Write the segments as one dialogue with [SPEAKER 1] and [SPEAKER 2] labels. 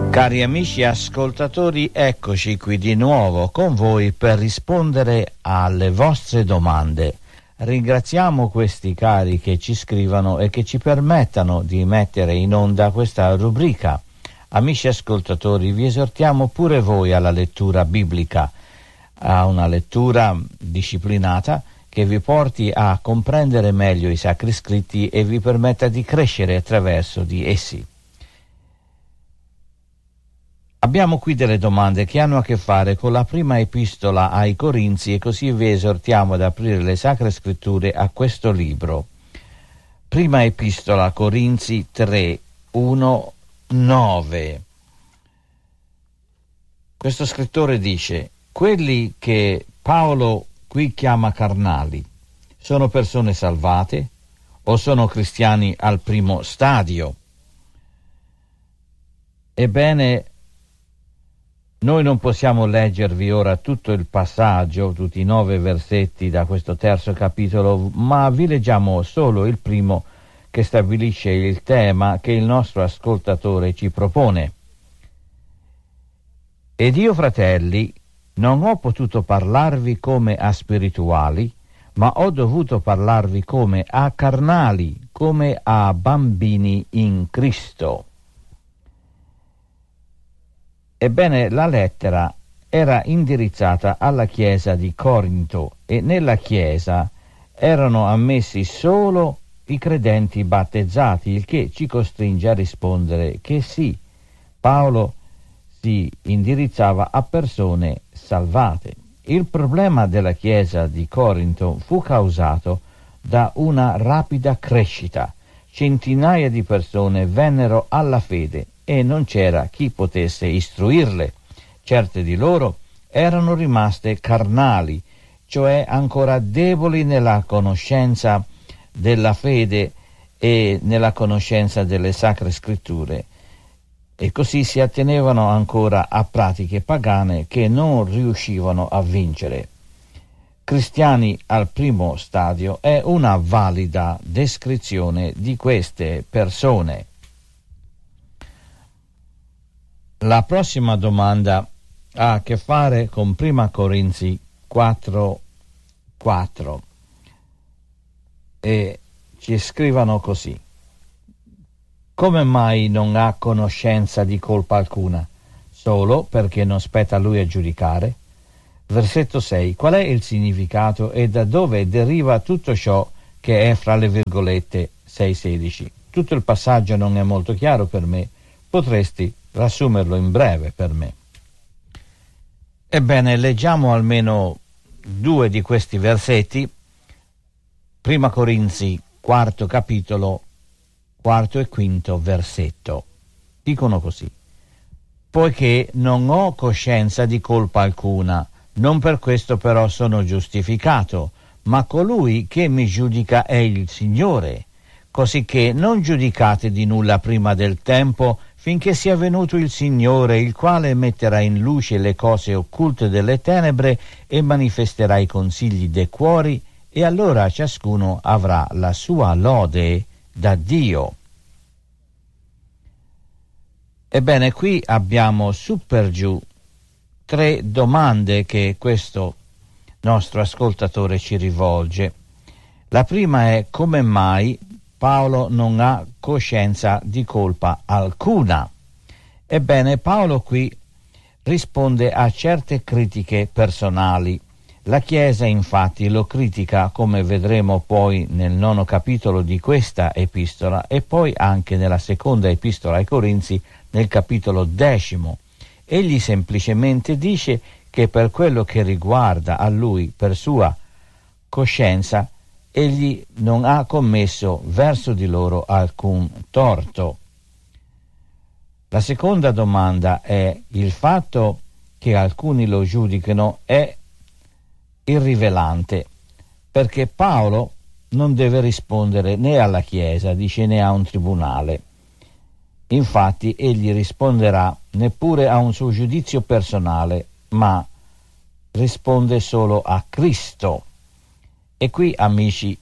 [SPEAKER 1] Cari amici ascoltatori, eccoci qui di nuovo con voi per rispondere alle vostre domande. Ringraziamo questi cari che ci scrivano e che ci permettano di mettere in onda questa rubrica. Amici ascoltatori, vi esortiamo pure voi alla lettura biblica, a una lettura disciplinata che vi porti a comprendere meglio i Sacri Scritti e vi permetta di crescere attraverso di essi. Abbiamo qui delle domande che hanno a che fare con la prima epistola ai Corinzi e così vi esortiamo ad aprire le Sacre Scritture a questo libro. Prima epistola a Corinzi 3, 1, 9. Questo scrittore dice: quelli che Paolo qui chiama carnali sono persone salvate o sono cristiani al primo stadio? Ebbene, noi non possiamo leggervi ora tutto il passaggio, tutti i 9 versetti da questo terzo capitolo, ma vi leggiamo solo il primo che stabilisce il tema che il nostro ascoltatore ci propone. Ed io, fratelli, non ho potuto parlarvi come a spirituali, ma ho dovuto parlarvi come a carnali, come a bambini in Cristo. Ebbene, la lettera era indirizzata alla chiesa di Corinto e nella chiesa erano ammessi solo i credenti battezzati, il che ci costringe a rispondere che sì, Paolo si indirizzava a persone salvate. Il problema della chiesa di Corinto fu causato da una rapida crescita. Centinaia di persone vennero alla fede e non c'era chi potesse istruirle. Certe di loro erano rimaste carnali, cioè ancora deboli nella conoscenza della fede e nella conoscenza delle Sacre Scritture, e così si attenevano ancora a pratiche pagane che non riuscivano a vincere. Cristiani al primo stadio è una valida descrizione di queste persone. La prossima domanda ha a che fare con Prima Corinzi 4:4 e ci scrivono così: come mai non ha conoscenza di colpa alcuna? Solo perché non spetta a lui a giudicare? Versetto 6. Qual è il significato e da dove deriva tutto ciò che è fra le virgolette 6:16? Tutto il passaggio non è molto chiaro per me. Potresti riassumerlo in breve per me? Ebbene, leggiamo almeno 2 di questi versetti. Prima Corinzi, 4 capitolo, 4 e 5 versetto. Dicono così: poiché non ho coscienza di colpa alcuna, non per questo però sono giustificato, ma colui che mi giudica è il Signore. Cosicché non giudicate di nulla prima del tempo, finché sia venuto il Signore, il quale metterà in luce le cose occulte delle tenebre e manifesterà i consigli dei cuori, e allora ciascuno avrà la sua lode da Dio. Ebbene, qui abbiamo su per giù 3 domande che questo nostro ascoltatore ci rivolge. La prima è: come mai Paolo non ha coscienza di colpa alcuna? Ebbene, Paolo qui risponde a certe critiche personali. La Chiesa infatti lo critica, come vedremo poi nel 9 capitolo di questa epistola e poi anche nella seconda epistola ai Corinzi nel capitolo 10. Egli semplicemente dice che per quello che riguarda a lui, per sua coscienza, egli non ha commesso verso di loro alcun torto. La seconda domanda è: il fatto che alcuni lo giudicano è irrilevante, perché Paolo non deve rispondere né alla Chiesa, dice, né a un tribunale. Infatti egli risponderà neppure a un suo giudizio personale, ma risponde solo a Cristo. E qui, amici,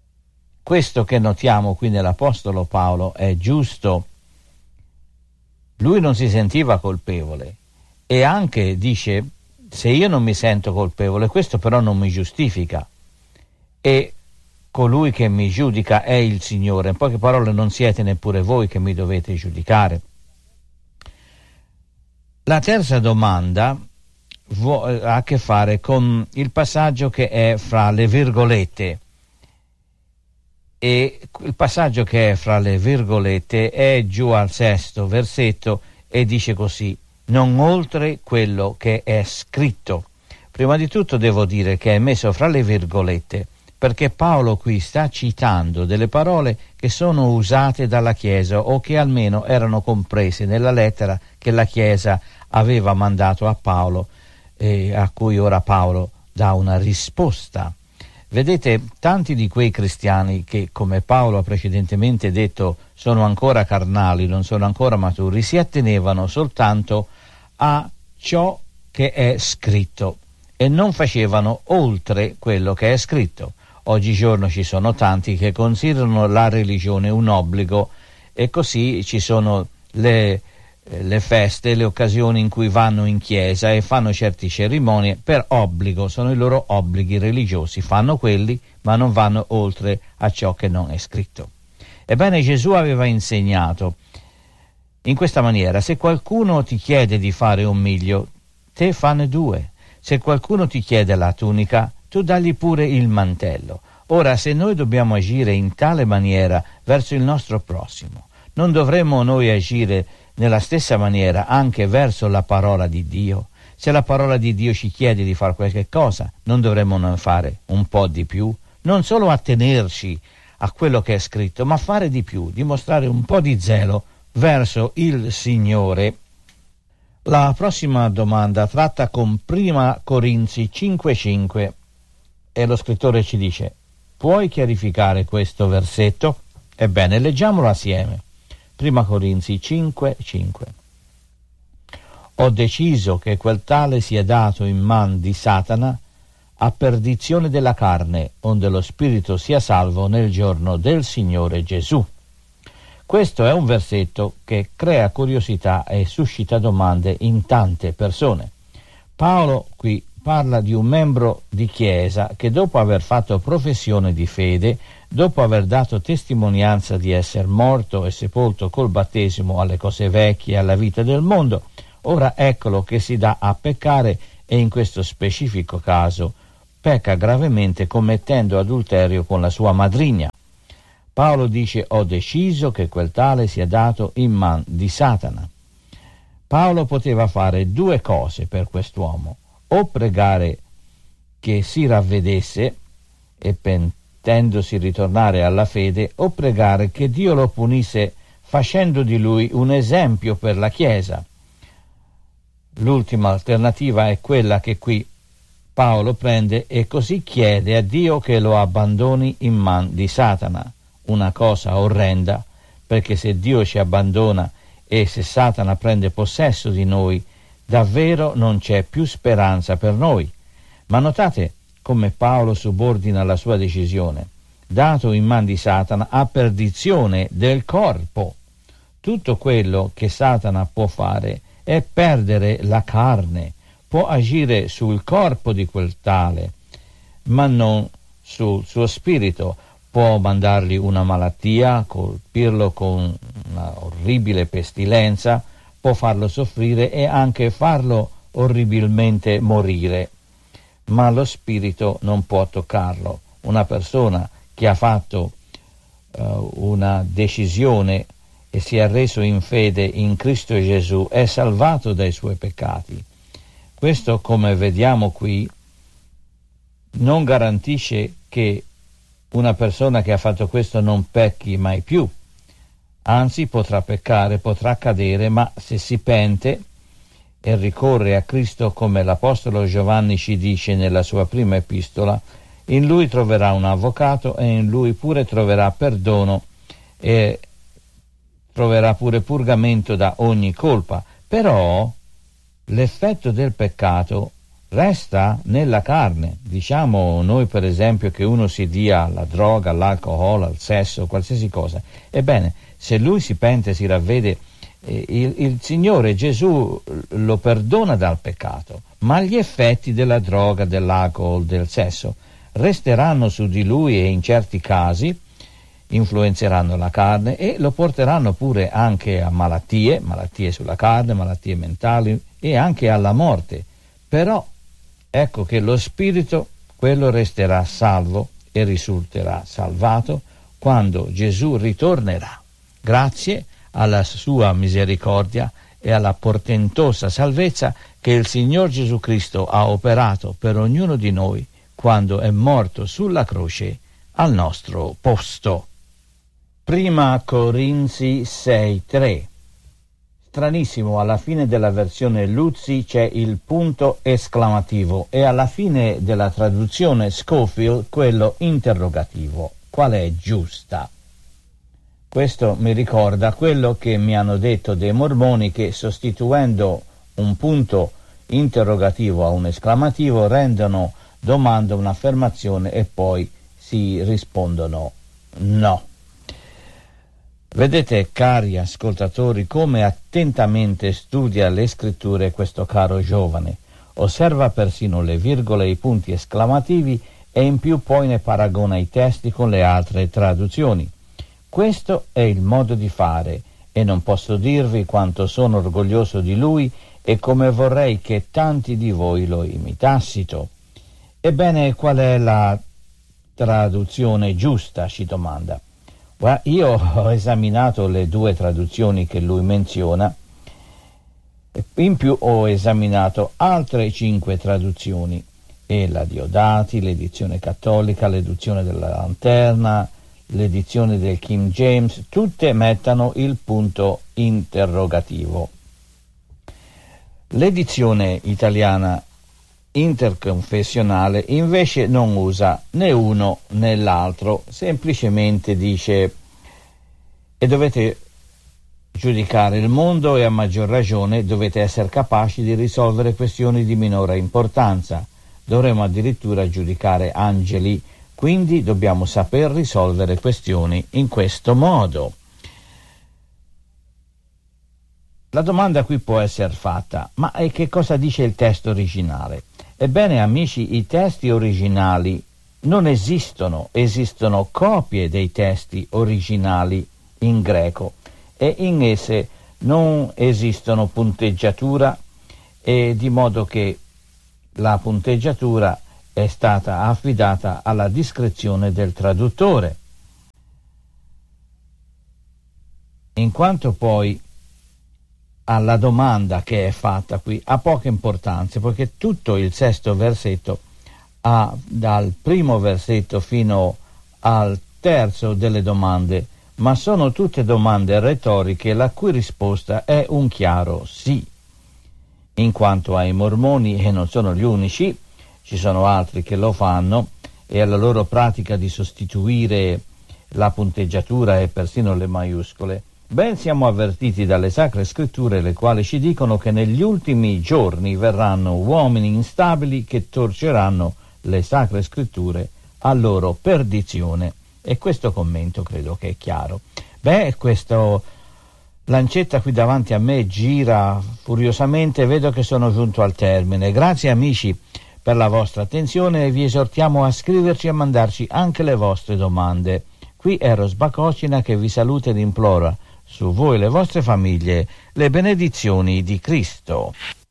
[SPEAKER 1] questo che notiamo qui nell'Apostolo Paolo è giusto. Lui non si sentiva colpevole e anche dice: se io non mi sento colpevole, questo però non mi giustifica, e colui che mi giudica è il Signore. In poche parole, non siete neppure voi che mi dovete giudicare. La terza domanda ha a che fare con il passaggio che è fra le virgolette, e il passaggio che è fra le virgolette è giù al 6° versetto e dice così: non oltre quello che è scritto. Prima di tutto devo dire che è messo fra le virgolette perché Paolo qui sta citando delle parole che sono usate dalla Chiesa, o che almeno erano comprese nella lettera che la Chiesa aveva mandato a Paolo, a cui ora Paolo dà una risposta. Vedete, tanti di quei cristiani che, come Paolo ha precedentemente detto, sono ancora carnali, non sono ancora maturi, si attenevano soltanto a ciò che è scritto e non facevano oltre quello che è scritto. Oggigiorno ci sono tanti che considerano la religione un obbligo, e così ci sono le feste, le occasioni in cui vanno in chiesa e fanno certe cerimonie per obbligo, sono i loro obblighi religiosi, fanno quelli ma non vanno oltre a ciò che non è scritto. Ebbene, Gesù aveva insegnato in questa maniera: se qualcuno ti chiede di fare un miglio, te fanne 2. Se qualcuno ti chiede la tunica, tu dagli pure il mantello. Ora, se noi dobbiamo agire in tale maniera verso il nostro prossimo, non dovremmo noi agire nella stessa maniera anche verso la parola di Dio? Se la parola di Dio ci chiede di fare qualche cosa, non dovremmo noi fare un po' di più? Non solo attenerci a quello che è scritto, ma fare di più, dimostrare un po' di zelo verso il Signore. La prossima domanda tratta con Prima Corinzi 5,5 e lo scrittore ci dice: puoi chiarificare questo versetto? Ebbene, leggiamolo assieme. Prima Corinzi 5,5. Ho deciso che quel tale sia dato in man di Satana a perdizione della carne, onde lo spirito sia salvo nel giorno del Signore Gesù. Questo è un versetto che crea curiosità e suscita domande in tante persone. Paolo qui parla di un membro di chiesa che, dopo aver fatto professione di fede, dopo aver dato testimonianza di essere morto e sepolto col battesimo alle cose vecchie e alla vita del mondo, ora eccolo che si dà a peccare, e in questo specifico caso pecca gravemente commettendo adulterio con la sua madrigna. Paolo dice: ho deciso che quel tale sia dato in man di Satana. Paolo poteva fare 2 cose per quest'uomo: o pregare che si ravvedesse e pentendosi ritornare alla fede, o pregare che Dio lo punisse facendo di lui un esempio per la Chiesa. L'ultima alternativa è quella che qui Paolo prende e così chiede a Dio che lo abbandoni in man di Satana. Una cosa orrenda, perché se Dio ci abbandona e se Satana prende possesso di noi, davvero non c'è più speranza per noi. Ma notate come Paolo subordina la sua decisione: dato in man di Satana a perdizione del corpo. Tutto quello che Satana può fare è perdere la carne, può agire sul corpo di quel tale, ma non sul suo spirito. Può mandargli una malattia, colpirlo con una orribile pestilenza, può farlo soffrire e anche farlo orribilmente morire, ma lo spirito non può toccarlo. Una persona che ha fatto una decisione e si è reso in fede in Cristo Gesù è salvato dai suoi peccati. Questo, come vediamo qui, non garantisce che una persona che ha fatto questo non pecchi mai più. Anzi, potrà peccare, potrà cadere, ma se si pente e ricorre a Cristo, come l'Apostolo Giovanni ci dice nella sua prima epistola, in Lui troverà un avvocato e in Lui pure troverà perdono e troverà pure purgamento da ogni colpa. Però l'effetto del peccato resta nella carne. Diciamo noi per esempio che uno si dia alla droga, all'alcol, al sesso, qualsiasi cosa. Ebbene, se lui si pente, si ravvede il Signore Gesù lo perdona dal peccato, ma gli effetti della droga, dell'alcol, del sesso resteranno su di lui e in certi casi influenzeranno la carne e lo porteranno pure anche a malattie sulla carne, malattie mentali e anche alla morte. Però ecco che lo spirito, quello resterà salvo e risulterà salvato quando Gesù ritornerà, grazie alla sua misericordia e alla portentosa salvezza che il Signor Gesù Cristo ha operato per ognuno di noi quando è morto sulla croce al nostro posto. Prima Corinzi 6:3. Stranissimo, alla fine della versione Luzzi c'è il punto esclamativo e alla fine della traduzione Scofield quello interrogativo. Qual è giusta? Questo mi ricorda quello che mi hanno detto dei mormoni, che sostituendo un punto interrogativo a un esclamativo rendono domanda un'affermazione e poi si rispondono no. Vedete, cari ascoltatori, come attentamente studia le scritture questo caro giovane. Osserva persino le virgole e i punti esclamativi e in più poi ne paragona i testi con le altre traduzioni. Questo è il modo di fare e non posso dirvi quanto sono orgoglioso di lui e come vorrei che tanti di voi lo imitassero. Ebbene, qual è la traduzione giusta? Si domanda. Io ho esaminato le due traduzioni che lui menziona, in più ho esaminato altre 5 traduzioni, e la Diodati, l'edizione cattolica, l'edizione della Lanterna, l'edizione del King James, tutte mettono il punto interrogativo. L'edizione italiana interconfessionale invece non usa né uno né l'altro, semplicemente dice: e dovete giudicare il mondo e a maggior ragione dovete essere capaci di risolvere questioni di minore importanza. Dovremo addirittura giudicare angeli, quindi dobbiamo saper risolvere questioni in questo modo. La domanda qui può essere fatta: ma che cosa dice il testo originale? Ebbene, amici, i testi originali non esistono, esistono copie dei testi originali in greco e in esse non esistono punteggiatura, e di modo che la punteggiatura è stata affidata alla discrezione del traduttore. In quanto poi alla domanda che è fatta qui ha poca importanza, perché tutto il sesto versetto ha dal primo versetto fino al terzo delle domande, ma sono tutte domande retoriche la cui risposta è un chiaro sì. In quanto ai mormoni, e non sono gli unici, ci sono altri che lo fanno, e alla loro pratica di sostituire la punteggiatura e persino le maiuscole, ben siamo avvertiti dalle sacre scritture, le quali ci dicono che negli ultimi giorni verranno uomini instabili che torceranno le sacre scritture a loro perdizione. E questo commento credo che è chiaro. Questo lancetta qui davanti a me gira furiosamente, vedo che sono giunto al termine. Grazie amici per la vostra attenzione e vi esortiamo a scriverci e a mandarci anche le vostre domande. Qui è Eros Bacocina che vi saluta ed implora su voi e le vostre famiglie le benedizioni di Cristo.